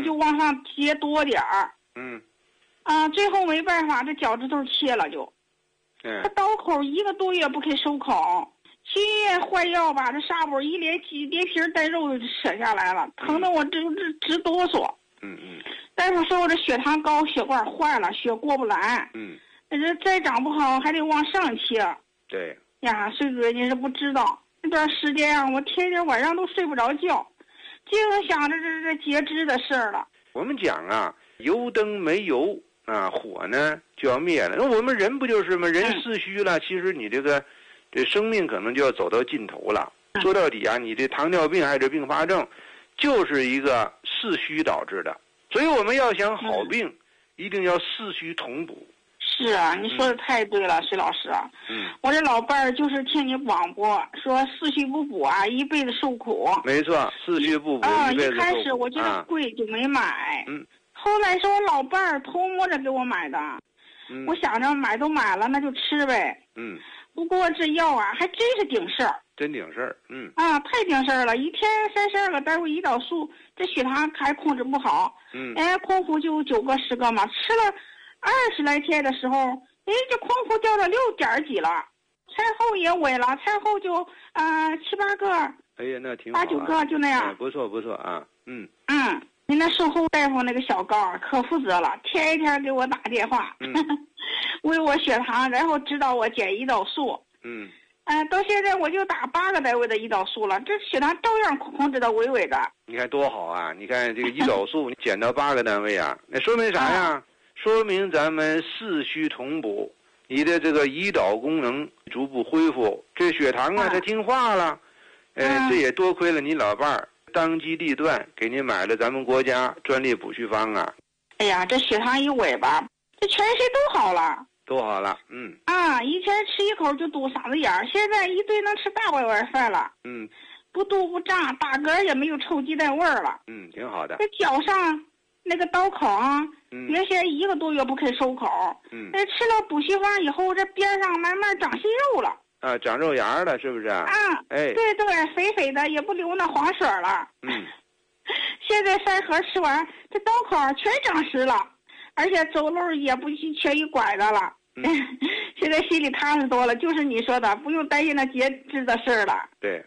就往上贴多点儿。最后没办法，这脚趾头切了就。这刀口1个多月不肯收口，7月换药吧，这纱布一连皮带肉就扯下来了，疼得我直哆嗦。大夫说我这血糖高，血管坏了，血过不来。这再长不好还得往上切。 对呀，孙主任您是不知道，那段时间啊，我天天晚上都睡不着觉，净想着这截肢的事儿了。 我们讲啊，油灯没油啊，火呢就要灭了。那我们人不就是吗？人逝虚了，其实你这生命可能就要走到尽头了。说到底啊，你这糖尿病还是并发症，就是一个逝虚导致的。所以我们要想好病，一定要四虚同补。 是啊，你说的太对了，徐老师啊。我这老伴儿就是听你广播说四虚不补啊，一辈子受苦。 没错，四虚不补一辈子受苦。 一开始我觉得贵就没买。后来是我老伴儿偷摸着给我买的。我想着买都买了，那就吃呗。不过这药啊，还真是顶事儿。 真顶事儿。 太顶事儿了，一天32个单位胰岛素，这血糖还控制不好。空腹就9个10个嘛，吃了20来天的时候，这空腹掉了6点几了，餐后也稳了，餐后就7、8个。 哎呀，那挺好。 8、9个就那样。 不错啊。 您那售后大夫那个小高可负责了，天天给我打电话，问我血糖，然后指导我减胰岛素。到现在我就打8个单位的胰岛素了，这血糖照样控制到稳稳的。 你看多好啊！你看这个胰岛素减到8个单位啊，那说明啥呀？说明咱们四虚同补，你的这个胰岛功能逐步恢复，这血糖啊它听话了。这也多亏了你老伴儿当机立断给您买了咱们国家专利补虚方啊。 哎呀，这血糖一稳吧，这全身都好了。 都好了。 以前吃一口就堵嗓子眼儿，现在一顿能吃大碗饭了。不肚不胀，打嗝也没有臭鸡蛋味儿了。 挺好的。 这脚上那个刀口啊，原先1个多月不肯收口。吃了补虚方以后，这边上慢慢长息肉了。 长肉芽了，是不是？ 对，肥肥的，也不流那黄水了。现在3盒吃完，这刀口全长实了，而且走路也不缺一拐的了。现在心里踏实多了，就是你说的，不用担心那截肢的事儿了。 对，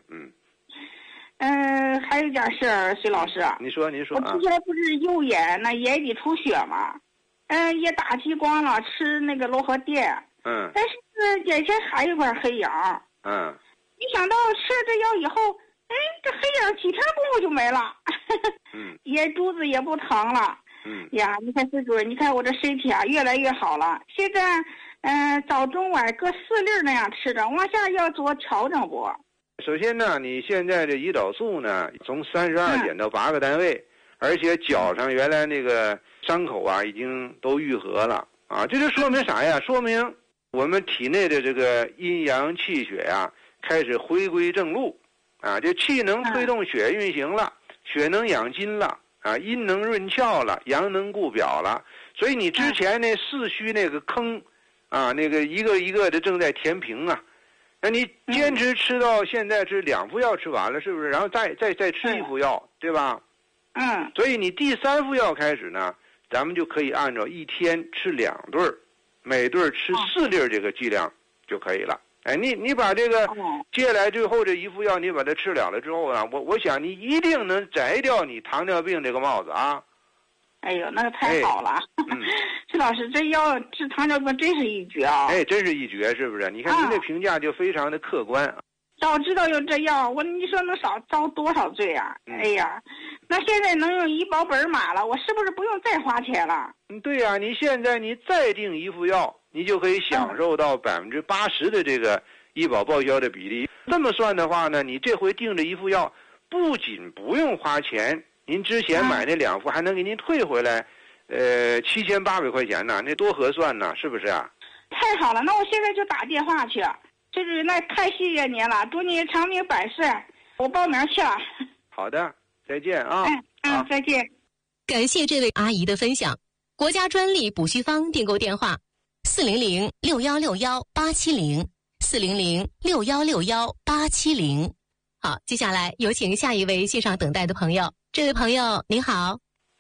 还有一件事儿，徐老师。你说。我之前不是右眼那眼底出血吗？也打激光了，吃那个罗和电。但是眼前还有块黑影。没想到吃了这药以后，这黑影几天功夫就没了。眼珠子也不疼了。呀，你看孙主任，你看我这身体啊越来越好了。现在早中晚各4粒那样吃着，往下要做调整不？ 首先呢，你现在这胰岛素呢从32减到8个单位，而且脚上原来那个伤口啊已经都愈合了啊，这就说明啥呀？说明我们体内的这个阴阳气血呀开始回归正路啊，这气能推动血运行了，血能养筋了啊，阴能润窍了，阳能固表了，所以你之前那四虚那个坑啊，那个一个一个的正在填平啊。那你坚持吃到现在是2副药吃完了，是不是？然后再吃1副药，对吧？所以你第3副药开始呢，咱们就可以按照1天吃2顿，每顿吃4粒这个剂量就可以了。你把这个接下来最后这1副药你把它吃了之后啊，我想你一定能摘掉你糖尿病这个帽子啊。 哎呦，那个太好了！徐老师，这药治糖尿病真是一绝啊！ 真是一绝，是不是？你看您这评价就非常的客观。 早知道有这药，你说能少遭多少罪啊？哎呀，那现在能用医保本码了，我是不是不用再花钱了？ 对呀，你现在你再订1副药，你就可以享受到80%的这个医保报销的比例。这么算的话呢，你这回订这1副药，不仅不用花钱。您之前买那2副还能给您退回来，7800块钱呢，那多合算呢，是不是啊？ 太好了，那我现在就打电话去。就是那太谢谢您了，祝您长命百岁，我报名去了。 好的，再见啊。 再见。 感谢这位阿姨的分享。国家专利补虚方订购电话：400-6161-870，400-6161-870。好，接下来有请下一位线上等待的朋友。这位朋友您好。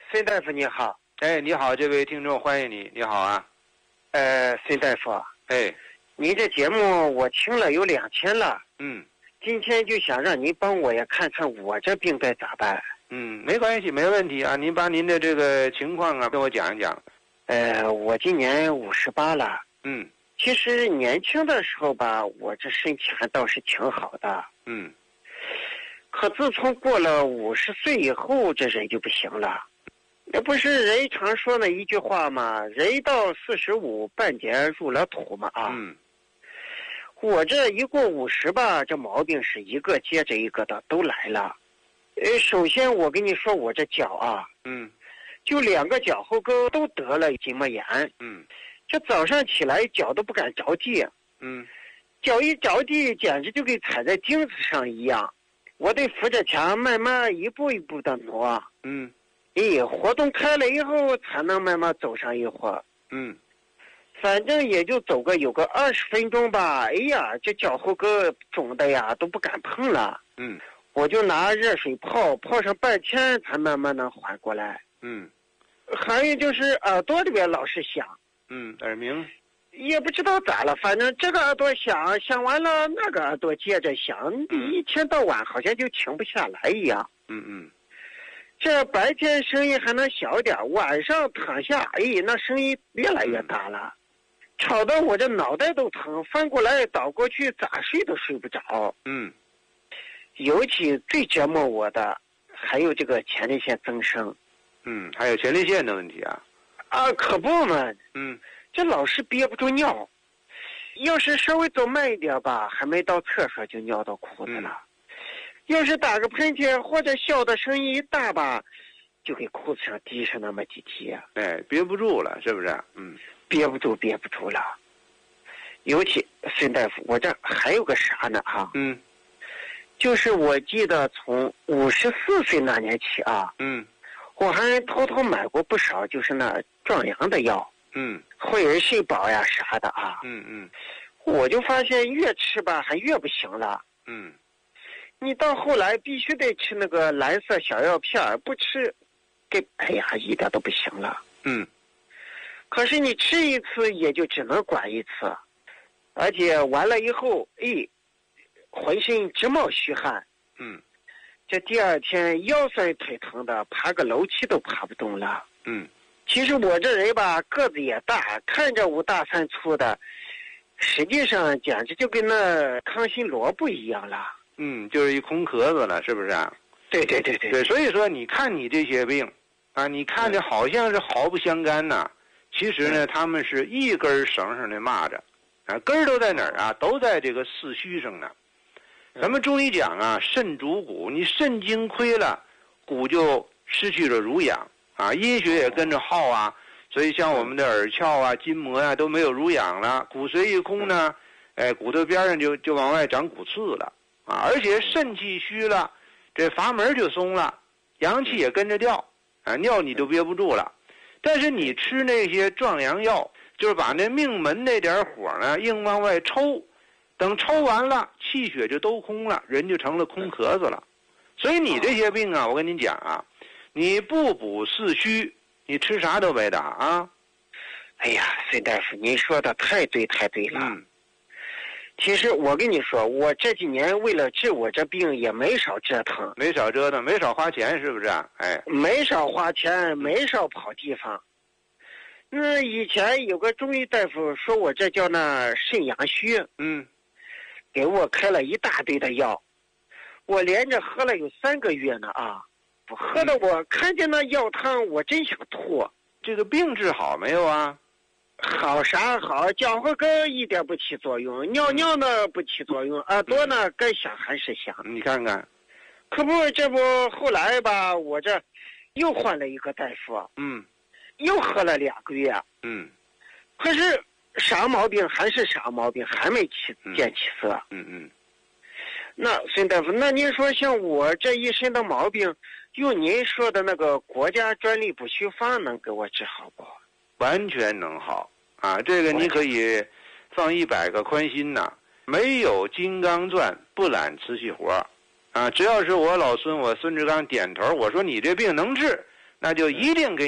孙大夫你好。 哎，你好，这位听众，欢迎你，你好啊。 孙大夫。 哎， 你这节目我听了有2天了。今天就想让您帮我也看看我这病该咋办。 没关系，没问题啊。您把您的这个情况啊跟我讲一讲。 我今年58了。其实年轻的时候吧，我这身体还倒是挺好的。可自从过了50岁以后，这人就不行了。那不是人常说的一句话吗？人到45，半截入了土嘛啊。我这一过50吧，这毛病是一个接着一个的都来了。首先我跟你说，我这脚啊，就2个脚后跟都得了筋膜炎。这早上起来脚都不敢着地。脚一着地，简直就跟踩在钉子上一样。我得扶着墙，慢慢一步一步的挪。活动开了以后，才能慢慢走上一会儿。反正也就走个有个20分钟吧。哎呀，这脚后跟肿的呀，都不敢碰了。我就拿热水泡上半天，才慢慢的缓过来。还有就是耳朵里边老是响。 耳鸣。 也不知道咋了，反正这个耳朵响完了，那个耳朵接着响，一天到晚好像就停不下来一样。这白天声音还能小点，晚上躺下，那声音越来越大了，吵得我这脑袋都疼，翻过来倒过去，咋睡都睡不着。尤其最折磨我的还有这个前列腺增生。 还有前列腺的问题啊。 可不嘛。这老是憋不住尿，要是稍微走慢一点吧，还没到厕所就尿到裤子了。要是打个喷嚏或者笑的声音一大吧，就给裤子上滴上那么几滴。 憋不住了，是不是？ 憋不住了。尤其孙大夫，我这还有个啥呢啊？就是我记得从54岁那年起啊，我还偷偷买过不少，就是那壮阳的药。惠而肾宝呀啥的啊。我就发现越吃吧还越不行了。你到后来必须得吃那个蓝色小药片，不吃一点都不行了。可是你吃一次也就只能管一次，而且完了以后浑身直冒虚汗。这第2天腰酸腿疼的，爬个楼梯都爬不动了。其实我这人吧，个子也大，看着5大3粗的，实际上简直就跟那康熙萝卜一样了。 就是一空壳子了，是不是啊？ 对。 所以说你看你这些病啊，你看着好像是毫不相干呐，其实呢，他们是一根绳上的蚂蚱啊，根儿都在哪儿啊？都在这个四虚上呢。咱们中医讲啊，肾主骨，你肾精亏了，骨就失去了濡养啊，阴血也跟着耗啊，所以像我们的耳窍啊、筋膜啊都没有濡养了，骨髓一空呢，骨头边上就往外长骨刺了啊，而且肾气虚了，这阀门就松了，阳气也跟着掉啊，尿你都憋不住了。但是你吃那些壮阳药，就是把那命门那点火呢硬往外抽，等抽完了，气血就都空了，人就成了空壳子了。所以你这些病啊，我跟你讲啊，你不补四虚，你吃啥都白打啊。 孙大夫，您说的太对了。其实我跟你说，我这几年为了治我这病也没少折腾， 没少花钱，是不是？ 没少花钱，没少跑地方。那以前有个中医大夫说我这叫那肾阳虚，给我开了一大堆的药，我连着喝了有3个月呢啊！喝的我看见那药汤，我真想吐。 这个病治好没有啊？ 好啥好，脚后跟一点不起作用，尿尿呢不起作用，耳朵呢该响还是响。 你看看， 可不，这不后来吧，我这又换了一个大夫，又喝了2个月，可是啥毛病还是啥毛病，还没见起色。那孙大夫，那您说像我这一身的毛病，用您说的那个国家专利补虚方能给我治好不？ 完全能好啊！这个你可以放100个宽心呐。没有金刚钻不揽瓷器活啊！只要是我老孙，我孙志刚点头，我说你这病能治， 那就一定给